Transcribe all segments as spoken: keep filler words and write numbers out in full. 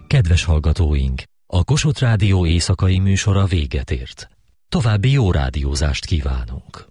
Kedves hallgatóink, a Kossuth Rádió éjszakai műsora véget ért. További jó rádiózást kívánunk.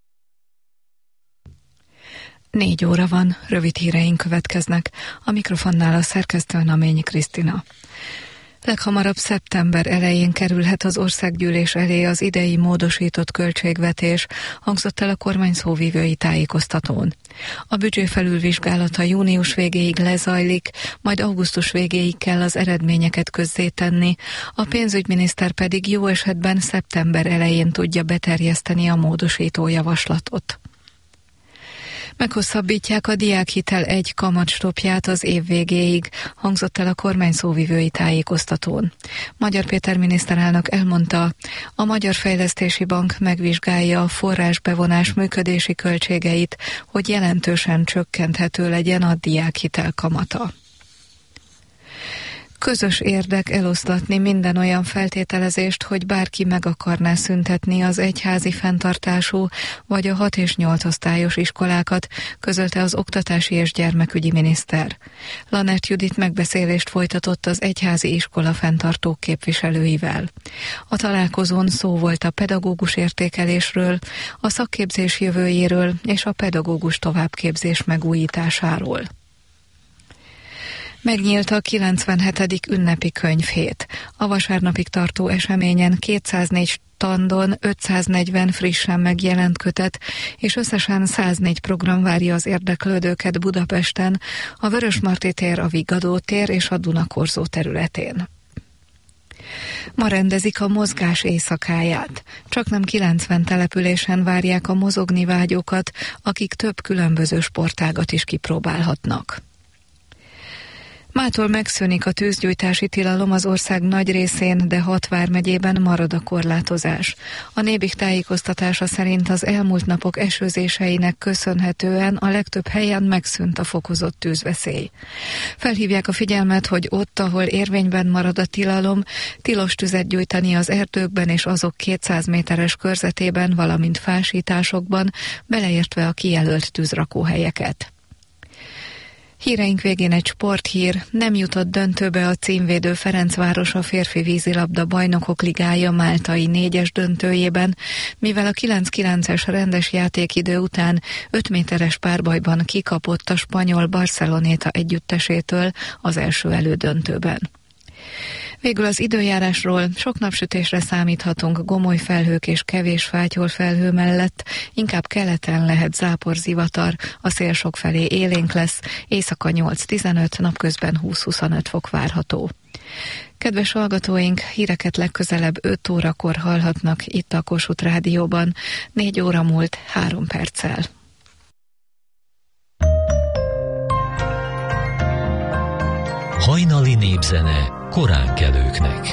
Négy óra van, rövid híreink következnek. A mikrofonnál a szerkesztő Naményi Krisztina. Leghamarabb szeptember elején kerülhet az országgyűlés elé az idei módosított költségvetés, hangzott el a kormány szóvivői tájékoztatón. A büdzsé felülvizsgálata június végéig lezajlik, majd augusztus végéig kell az eredményeket közzétenni, a pénzügyminiszter pedig jó esetben szeptember elején tudja beterjeszteni a módosító javaslatot. Meghosszabbítják a diákhitel egy kamatstopját az év végéig, hangzott el a kormány szóvivői tájékoztatón. Magyar Péter miniszterelnök elmondta, a Magyar Fejlesztési Bank megvizsgálja a forrásbevonás működési költségeit, hogy jelentősen csökkenthető legyen a diákhitel kamata. Közös érdek eloszlatni minden olyan feltételezést, hogy bárki meg akarná szüntetni az egyházi fenntartású vagy a hat és nyolc osztályos iskolákat, közölte az oktatási és gyermekügyi miniszter. Lanert Judit megbeszélést folytatott az egyházi iskola fenntartók képviselőivel. A találkozón szó volt a pedagógus értékelésről, a szakképzés jövőjéről és a pedagógus továbbképzés megújításáról. Megnyílt a kilencvenhetedik ünnepi könyvhét. A vasárnapig tartó eseményen kétszáznégy standon ötszáznegyven frissen megjelent kötet, és összesen száznégy program várja az érdeklődőket Budapesten, a Vörösmarty tér, a Vigadó tér és a Dunakorzó területén. Ma rendezik a mozgás éjszakáját. Csaknem kilencven településen várják a mozogni vágyókat, akik több különböző sportágat is kipróbálhatnak. Mától megszűnik a tűzgyújtási tilalom az ország nagy részén, de hat vármegyében marad a korlátozás. A Nébik tájékoztatása szerint az elmúlt napok esőzéseinek köszönhetően a legtöbb helyen megszűnt a fokozott tűzveszély. Felhívják a figyelmet, hogy ott, ahol érvényben marad a tilalom, tilos tüzet gyújtani az erdőkben és azok kétszáz méteres körzetében, valamint fásításokban, beleértve a kijelölt tűzrakóhelyeket. Híreink végén egy sporthír, nem jutott döntőbe a címvédő Ferencváros a férfi vízilabda bajnokok ligája máltai négyes döntőjében, mivel a kilenc kilences rendes játékidő után öt méteres párbajban kikapott a spanyol Barceloneta együttesétől az első elődöntőben. Végül az időjárásról: sok napsütésre számíthatunk gomoly felhők és kevés fátyol felhő mellett, inkább keleten lehet záporzivatar, a szél sokfelé élénk lesz, éjszaka nyolc-tizenöt, napközben húsz-huszonöt fok várható. Kedves hallgatóink, híreket legközelebb öt órakor hallhatnak itt a Kossuth Rádióban, négy óra múlt három perccel. Hajnali népzene koránkelőknek.